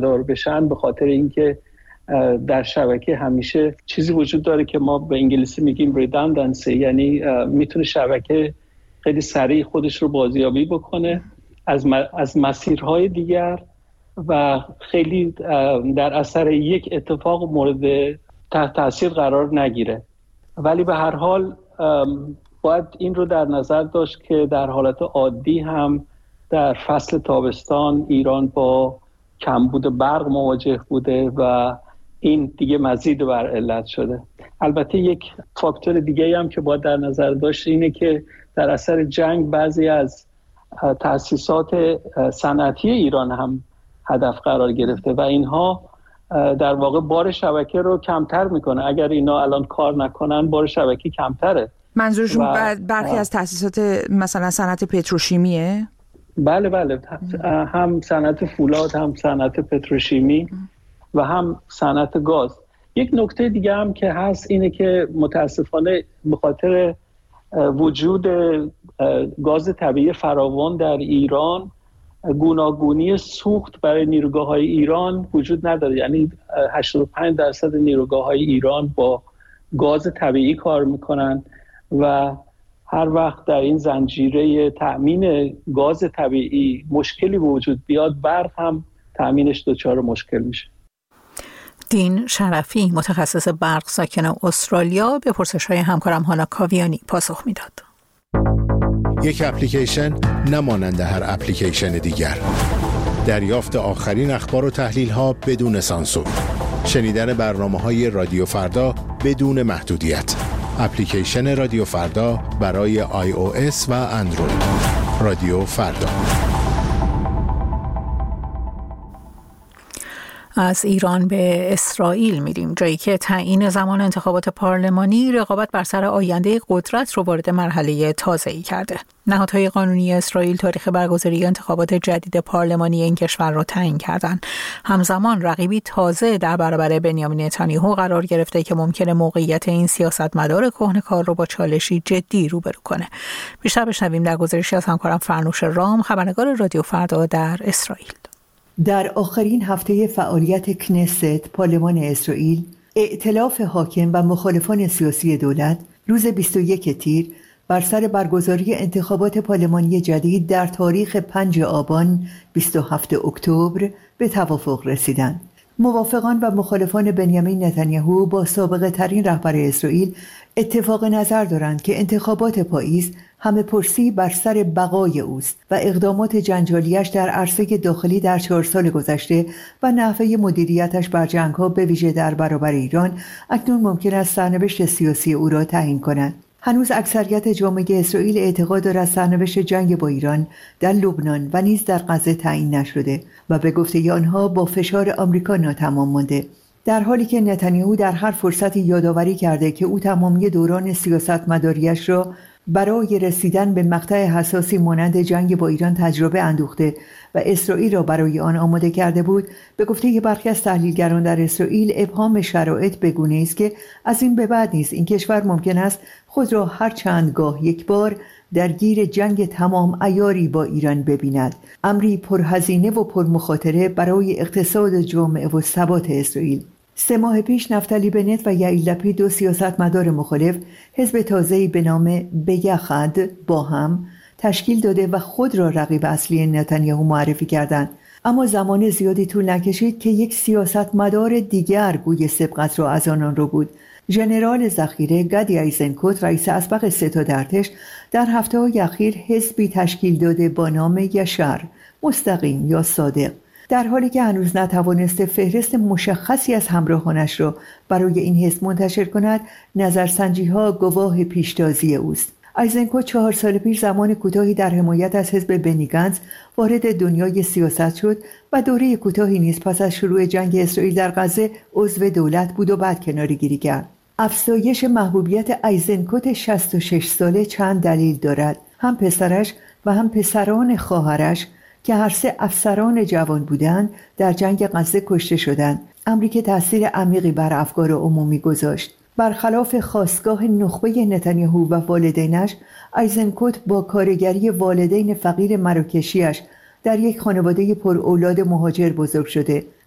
مدار بشن به خاطر اینکه در شبکه همیشه چیزی وجود داره که ما به انگلیسی میگیم redundancy، یعنی میتونه شبکه خیلی سریع خودش رو بازیابی بکنه از مسیرهای دیگر و خیلی در اثر یک اتفاق مورد تحت تاثیر قرار نگیره. ولی به هر حال باید این رو در نظر داشت که در حالت عادی هم در فصل تابستان ایران با کمبود برق مواجه بوده و این دیگه مزید بر علت شده. البته یک فاکتور دیگه هم که باید در نظر داشت اینه که در اثر جنگ بعضی از تأسیسات صنعتی ایران هم هدف قرار گرفته و اینها در واقع بار شبکه رو کمتر میکنه. اگر اینا الان کار نکنن بار شبکه کمتره. منظورشون برخی از تأسیسات مثلا صنعت پتروشیمیه؟ بله هم صنعت فولاد، هم صنعت پتروشیمی و هم صنعت گاز. یک نکته دیگه هم که هست اینه که متاسفانه به خاطر وجود گاز طبیعی فراوان در ایران گوناگونی سوخت برای نیروگاه‌های ایران وجود نداره. یعنی 85% نیروگاه‌های ایران با گاز طبیعی کار میکنن و هر وقت در این زنجیره تأمین گاز طبیعی مشکلی وجود بیاد، برق هم تأمینش دچار مشکل میشه. دین شرفی، متخصص برق ساکن استرالیا، به پرسش‌های همکارم هانا کاویانی پاسخ میداد. یک اپلیکیشن نمانند هر اپلیکیشن دیگر. دریافت آخرین اخبار و تحلیل‌ها بدون سانسور. شنیدن برنامه‌های رادیو فردا بدون محدودیت. اپلیکیشن رادیو فردا برای iOS و اندروید. رادیو فردا. از ایران به اسرائیل میریم، جایی که تعیین زمان انتخابات پارلمانی رقابت بر سر آینده قدرت رو وارد مرحله تازه‌ای کرده. نهادهای قانونی اسرائیل تاریخ برگزاری انتخابات جدید پارلمانی این کشور را تعیین کردند. همزمان رقیبی تازه در برابر بنیامین نتانیاهو قرار گرفته که ممکنه موقعیت این سیاستمدار کهنه‌کار رو با چالشی جدی روبرو کنه. بیشتر بشنویم در گزارشی از همکارم فرنوش رام، خبرنگار رادیو فردا در اسرائیل. در آخرین هفته فعالیت کنست پارلمان اسرائیل، ائتلاف حاکم و مخالفان سیاسی دولت روز 21 تیر بر سر برگزاری انتخابات پارلمانی جدید در تاریخ 5 آبان 27 اکتبر به توافق رسیدند. موافقان و مخالفان بنیامین نتانیاهو با سابقه ترین رهبر اسرائیل اتفاق نظر دارند که انتخابات پاییز همه پرسی بر سر بقای اوست و اقدامات جنجالیش در عرصه داخلی در 4 سال گذشته و نحوه مدیریتش بر جنگ‌ها به ویژه در برابر ایران اکنون ممکن است سرنوشت سیاسی او را تعیین کنند. هنوز اکثریت جامعه اسرائیل اعتقاد دارد سرنوشت جنگ با ایران در لبنان و نیز در غزه تعیین نشده و به گفته آنها با فشار آمریکا ناتمام مانده، در حالی که نتانیاهو در هر فرصتی یادآوری کرده که او تمامی دوران سیاستمداریش را برای رسیدن به مقطع حساسی مانند جنگ با ایران تجربه اندوخته و اسرائیل را برای آن آماده کرده بود. به گفته برخی از تحلیلگران در اسرائیل ابهام شرایط بگونه است که از این به بعد نیز این کشور ممکن است خود را هر چند گاه یک بار درگیر جنگ تمام عیاری با ایران ببیند، امری پرهزینه و پرمخاطره برای اقتصاد جامعه و ثبات اسرائیل. 3 ماه پیش نفتالی بنت و یائیر لپید، 2 سیاستمدار مخالف، حزب تازه‌ای به نام بیخد با هم تشکیل داده و خود را رقیب اصلی نتانیاهو معرفی کردند. اما زمان زیادی طول نکشید که یک سیاستمدار دیگر گوی سبقت را از آنان رو بود. ژنرال ذخیره گدی ایزنکوت، رئیس اسبق ستاد ارتش، در هفته‌های اخیر حزبی تشکیل داده با نام یشر، مستقیم یا صادق، در حالی که هنوز نتوانسته فهرست مشخصی از همراهانش را برای این حزب منتشر کند. نظرسنجی‌ها گواه پیشتازی اوست. ایزنکوت 4 سال پیش زمان کوتاهی در حمایت از حزب بنی گنتس وارد دنیای سیاست شد و دوره کوتاهی نیز پس از شروع جنگ اسرائیل در غزه عضو دولت بود و بعد کناره‌گیری کرد. افزایش محبوبیت ایزنکوت 66 ساله چند دلیل دارد. هم پسرش و هم پسران خواهرش که هر 3 افسران جوان بودند در جنگ غزه کشته شدند، امری که تأثیر عمیقی بر افکار عمومی گذاشت. برخلاف خاستگاه نخبه نتانیاهو و والدینش، ایزنکوت با کارگری والدین فقیر مراکشیش در یک خانواده پر اولاد مهاجر بزرگ شده